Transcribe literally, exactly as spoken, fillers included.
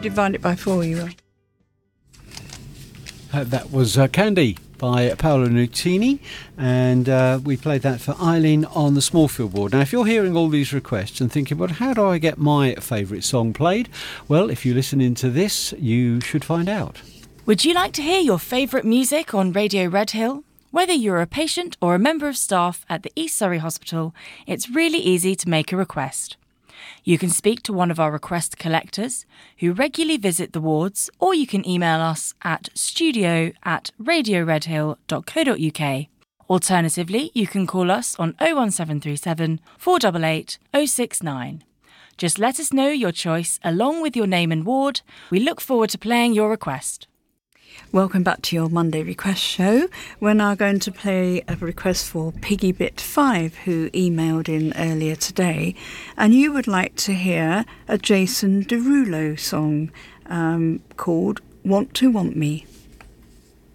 divide it by four, you will. Uh, that was uh, Candy by Paolo Nutini, and uh, we played that for Eileen on the Smallfield board. Now, if you're hearing all these requests and thinking, well, how do I get my favourite song played? Well, if you listen into this, you should find out. Would you like to hear your favourite music on Radio Redhill? Whether you're a patient or a member of staff at the East Surrey Hospital, it's really easy to make a request. You can speak to one of our request collectors who regularly visit the wards, or you can email us at studio at radioredhill dot co dot uk. Alternatively, you can call us on oh one seven three seven, four eight eight, oh six nine. Just let us know your choice along with your name and ward. We look forward to playing your request. Welcome back to your Monday request show. We're now going to play a request for Piggy Bit five, who emailed in earlier today, and you would like to hear a Jason Derulo song um, called Want to Want Me.